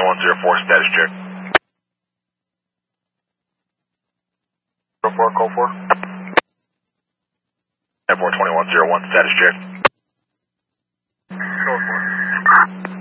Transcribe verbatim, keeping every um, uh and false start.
twenty-one zero four, status check. zero four, call four. ten four, twenty-one zero one, status check. Call four.